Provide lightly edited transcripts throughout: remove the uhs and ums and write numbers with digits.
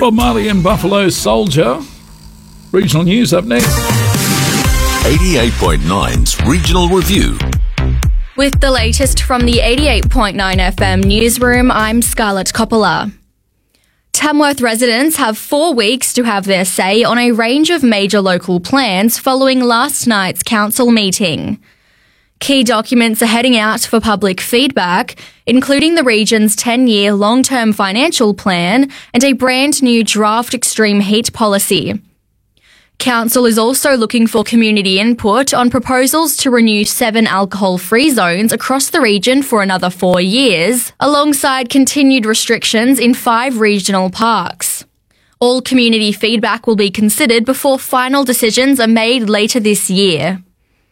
Bob Marley and Buffalo Soldier. Regional news up next. 88.9's Regional Review. With the latest from the 88.9 FM newsroom, I'm Scarlett Coppola. Tamworth residents have 4 weeks to have their say on a range of major local plans following last night's council meeting. Key documents are heading out for public feedback, including the region's 10-year long-term financial plan and a brand new draft extreme heat policy. Council is also looking for community input on proposals to renew 7 alcohol-free zones across the region for another 4 years, alongside continued restrictions in 5 regional parks. All community feedback will be considered before final decisions are made later this year.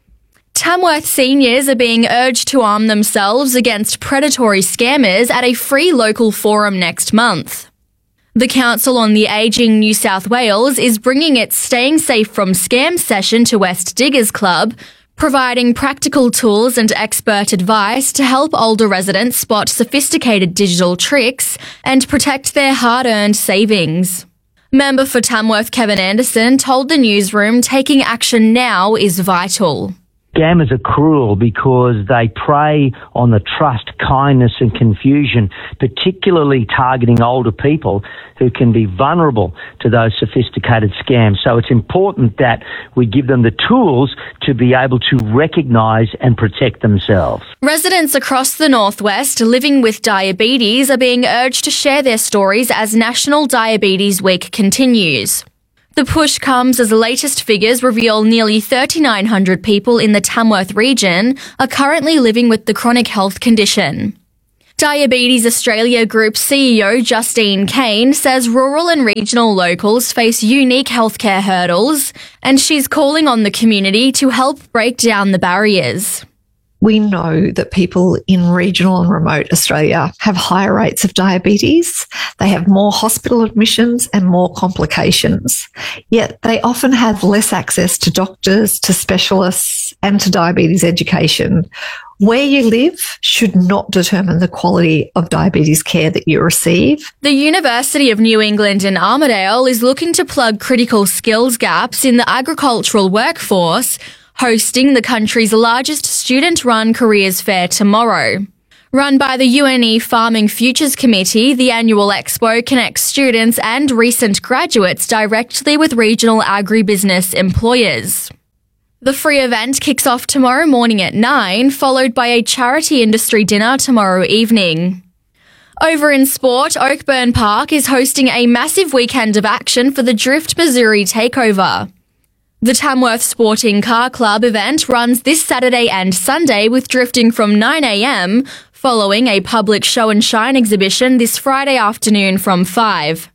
Tamworth seniors are being urged to arm themselves against predatory scammers at a free local forum next month. The Council on the Ageing New South Wales is bringing its Staying Safe from Scams session to West Diggers Club, providing practical tools and expert advice to help older residents spot sophisticated digital tricks and protect their hard-earned savings. Member for Tamworth Kevin Anderson told the newsroom taking action now is vital. Scammers are cruel because they prey on the trust, kindness and confusion, particularly targeting older people who can be vulnerable to those sophisticated scams. So it's important that we give them the tools to be able to recognise and protect themselves. Residents across the Northwest living with diabetes are being urged to share their stories as National Diabetes Week continues. The push comes as the latest figures reveal nearly 3,900 people in the Tamworth region are currently living with the chronic health condition. Diabetes Australia Group CEO Justine Kane says rural and regional locals face unique healthcare hurdles, and she's calling on the community to help break down the barriers. We know that people in regional and remote Australia have higher rates of diabetes. They have more hospital admissions and more complications. Yet they often have less access to doctors, to specialists, and to diabetes education. Where you live should not determine the quality of diabetes care that you receive. The University of New England in Armidale is looking to plug critical skills gaps in the agricultural workforce, hosting the country's largest student-run careers fair tomorrow. Run by the UNE Farming Futures Committee, the annual expo connects students and recent graduates directly with regional agribusiness employers. The free event kicks off tomorrow morning at 9, followed by a charity industry dinner tomorrow evening. Over in sport, Oakburn Park is hosting a massive weekend of action for the Drift Missouri Takeover. The Tamworth Sporting Car Club event runs this Saturday and Sunday with drifting from 9 a.m, following a public show and shine exhibition this Friday afternoon from 5.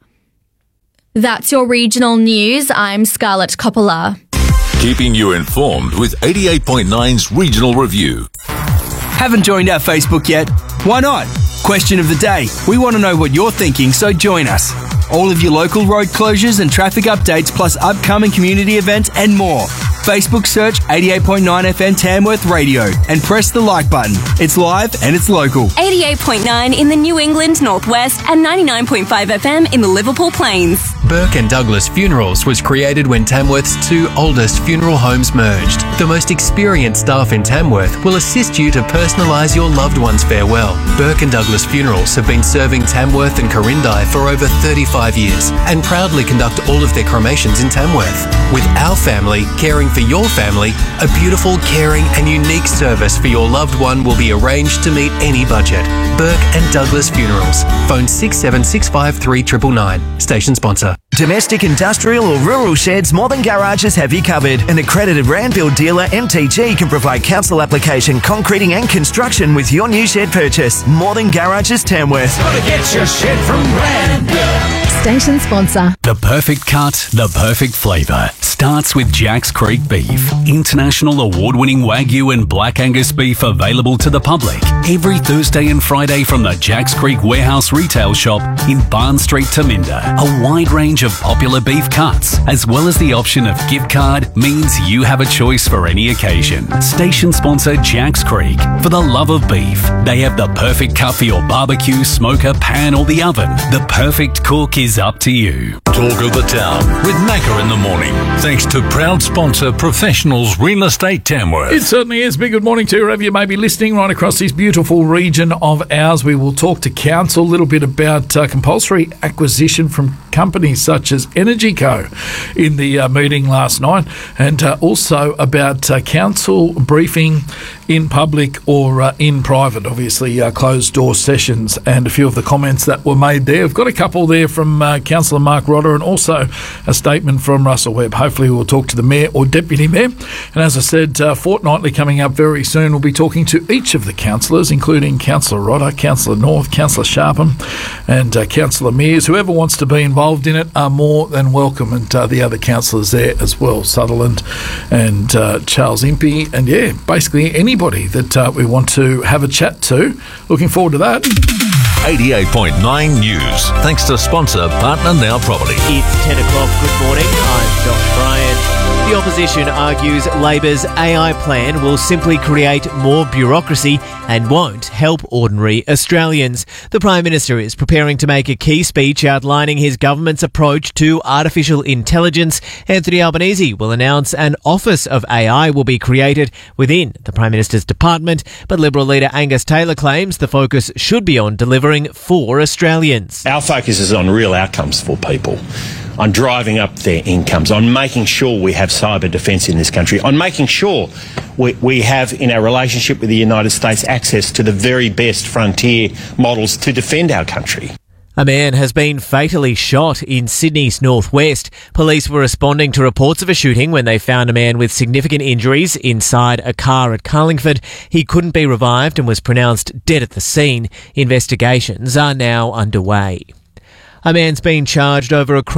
That's your regional news. I'm Scarlett Coppola. Keeping you informed with 88.9's Regional Review. Haven't joined our Facebook yet? Why not? Question of the day. We want to know what you're thinking, so join us. All of your local road closures and traffic updates, plus upcoming community events and more. Facebook search 88.9 FM Tamworth Radio and press the like button. It's live and it's local. 88.9 in the New England Northwest and 99.5 FM in the Liverpool Plains. Burke and Douglas Funerals was created when Tamworth's 2 oldest funeral homes merged. The most experienced staff in Tamworth will assist you to personalise your loved one's farewell. Burke and Douglas Funerals have been serving Tamworth and Corindai for over 35 years and proudly conduct all of their cremations in Tamworth. With our family caring for your family, a beautiful, caring and unique service for your loved one will be arranged to meet any budget. Burke and Douglas Funerals. Phone 6765399. Station sponsor. Domestic, industrial or rural sheds, More Than Garages have you covered. An accredited Randbuild dealer, MTG, can provide council application, concreting and construction with your new shed purchase. More Than Garages Tamworth. Gotta get your shed from Randbuild. Station sponsor. The perfect cut, the perfect flavour. starts with Jacks Creek Beef. International award-winning Wagyu and Black Angus beef available to the public every Thursday and Friday from the Jacks Creek Warehouse retail shop in Barn Street, Taminda. A wide range of popular beef cuts, as well as the option of gift card, means you have a choice for any occasion. Station sponsor Jacks Creek. For the love of beef, they have the perfect cut for your barbecue, smoker, pan or the oven. The perfect cook is up to you. Talk of the Town with Macca in the morning. Thanks to proud sponsor Professionals Real Estate Tamworth. It certainly is. Big good morning to wherever you may be listening right across this beautiful region of ours. We will talk to council a little bit about compulsory acquisition from companies such as Energy Co in the meeting last night, and also about council briefing in public or in private, obviously closed door sessions, and a few of the comments that were made there. We've got a couple there from Councillor Mark Rodder and also a statement from Russell Webb. Hopefully we'll talk to the Mayor or Deputy Mayor. And as I said, fortnightly coming up very soon, we'll be talking to each of the councillors, including Councillor Rodder, Councillor North, Councillor Sharpen and Councillor Mears. Whoever wants to be involved in it are more than welcome, and the other councillors there as well, Sutherland and Charles Impey, and basically anybody that we want to have a chat to. Looking forward to that. 88.9 News. Thanks to sponsor Partner Now Property. It's 10 o'clock. Good morning. I'm Josh Bryan. The opposition argues Labor's AI plan will simply create more bureaucracy and won't help ordinary Australians. The Prime Minister is preparing to make a key speech outlining his government's approach to artificial intelligence. Anthony Albanese will announce an Office of AI will be created within the Prime Minister's department, but Liberal leader Angus Taylor claims the focus should be on delivering for Australians. Our focus is on real outcomes for people, on driving up their incomes, on making sure we have cyber defence in this country, on making sure we have, in our relationship with the United States, access to the very best frontier models to defend our country. A man has been fatally shot in Sydney's northwest. Police were responding to reports of a shooting when they found a man with significant injuries inside a car at Carlingford. He couldn't be revived and was pronounced dead at the scene. Investigations are now underway. A man's been charged over a crime